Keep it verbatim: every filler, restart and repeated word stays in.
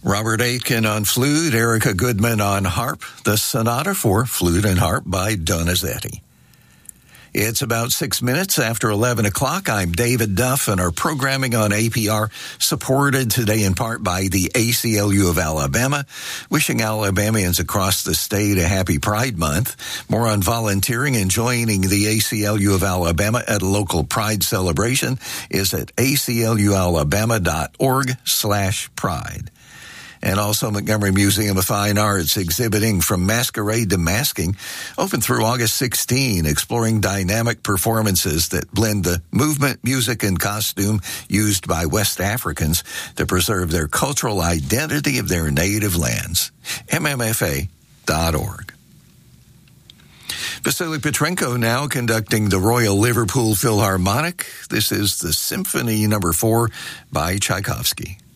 Robert Aitken on flute, Erica Goodman on harp, the Sonata for Flute and Harp by Donizetti. It's about six minutes after eleven o'clock. I'm David Duff, and our programming on A P R supported today in part by the A C L U of Alabama, wishing Alabamians across the state a happy Pride Month. More on volunteering and joining the A C L U of Alabama at a local Pride celebration is at aclualabama.org slash pride. And also Montgomery Museum of Fine Arts exhibiting From Masquerade to Masking, open through August sixteenth, exploring dynamic performances that blend the movement, music, and costume used by West Africans to preserve their cultural identity of their native lands. M M F A dot org. Vasily Petrenko now conducting the Royal Liverpool Philharmonic. This is the Symphony Number Four by Tchaikovsky.